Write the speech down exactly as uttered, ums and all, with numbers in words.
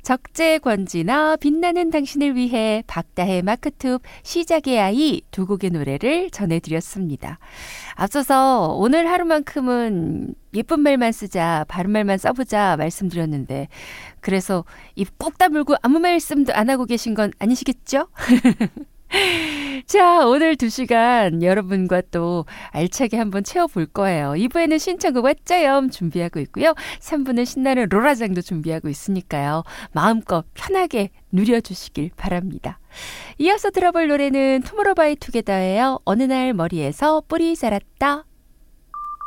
적재권지나 빛나는 당신을 위해 박다혜 마크툽 시작의 아이 두 곡의 노래를 전해드렸습니다. 앞서서 오늘 하루만큼은 예쁜 말만 쓰자, 바른 말만 써보자 말씀드렸는데 그래서 입 꼭 다물고 아무 말씀도 안 하고 계신 건 아니시겠죠? 자, 오늘 두 시간 여러분과 또 알차게 한번 채워볼 거예요. 이 부에는 신청곡 왓짜염 준비하고 있고요. 삼 부는 신나는 로라장도 준비하고 있으니까요. 마음껏 편하게 누려주시길 바랍니다. 이어서 들어볼 노래는 투모로우바이투게더예요. 어느 날 머리에서 뿔이 자랐다.